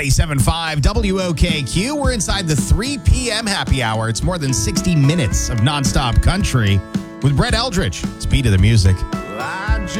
97.5 WOKQ. We're inside the 3 p.m. happy hour. It's more than 60 minutes of nonstop country with Brett Eldridge. Speed of the music.